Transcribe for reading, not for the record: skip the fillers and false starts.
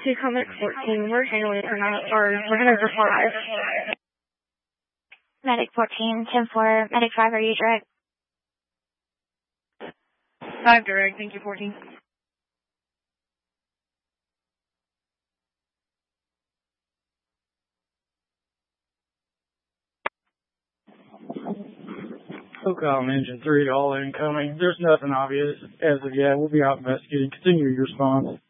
to Comet 14. We're handling we're heading for 5. Medic 14, 10-4, Medic 5, are you direct? 5 direct, thank you, 14. SOCOM Engine 3 to all incoming. There's nothing obvious as of yet. We'll be out investigating. Continue your response.